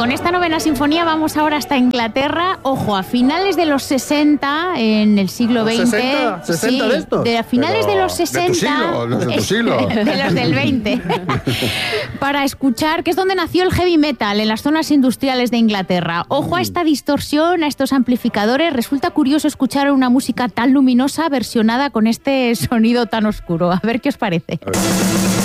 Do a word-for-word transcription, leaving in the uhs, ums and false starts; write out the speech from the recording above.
con esta novena sinfonía vamos ahora hasta Inglaterra. Ojo, a finales de los sesenta, en el siglo veinte. ¿sesenta? ¿sesenta sí, de estos? De a finales Pero de los sesenta. de tu siglo, los de tu siglo. De los del veinte. Para escuchar, que es donde nació el heavy metal, en las zonas industriales de Inglaterra. Ojo a esta distorsión, a estos amplificadores. Resulta curioso escuchar una música tan luminosa versionada con este sonido tan oscuro. A ver qué os parece. A ver.